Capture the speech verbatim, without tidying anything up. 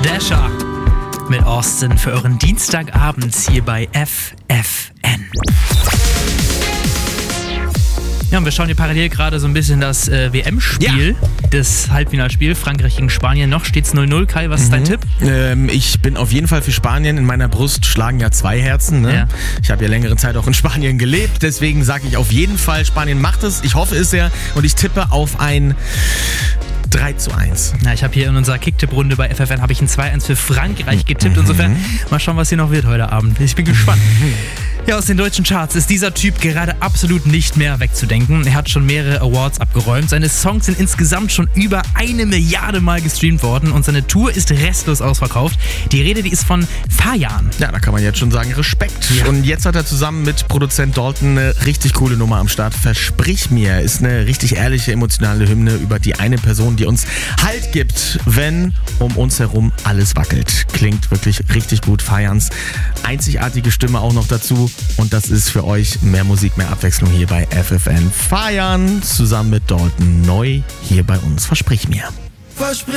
Dasher mit Austin für euren Dienstagabend hier bei F F N. Ja, und wir schauen hier parallel gerade so ein bisschen das äh, W M-Spiel, ja. das Halbfinalspiel, Frankreich gegen Spanien. Noch steht's null null. Kai, was ist mhm. dein Tipp? Ähm, ich bin auf jeden Fall für Spanien. In meiner Brust schlagen ja zwei Herzen. Ne? Ja. Ich habe ja längere Zeit auch in Spanien gelebt. Deswegen sage ich auf jeden Fall, Spanien macht es. Ich hoffe es ja. Und ich tippe auf ein drei zu eins. Na, ich habe hier in unserer Kicktipp-Runde bei F F N habe ich ein zwei eins für Frankreich getippt. Mhm. Insofern mal schauen, was hier noch wird heute Abend. Ich bin gespannt. Mhm. Ja, aus den deutschen Charts ist dieser Typ gerade absolut nicht mehr wegzudenken. Er hat schon mehrere Awards abgeräumt. Seine Songs sind insgesamt schon über eine Milliarde Mal gestreamt worden und seine Tour ist restlos ausverkauft. Die Rede, die ist von Fajan. Ja, da kann man jetzt schon sagen, Respekt. Ja. Und jetzt hat er zusammen mit Produzent Dalton eine richtig coole Nummer am Start. Versprich mir, ist eine richtig ehrliche, emotionale Hymne über die eine Person, die uns Halt gibt, wenn um uns herum alles wackelt. Klingt wirklich richtig gut. Fajans einzigartige Stimme auch noch dazu. Und das ist für euch mehr Musik, mehr Abwechslung hier bei F F N. Fajan zusammen mit Dalton neu hier bei uns. Versprich mir. Versprich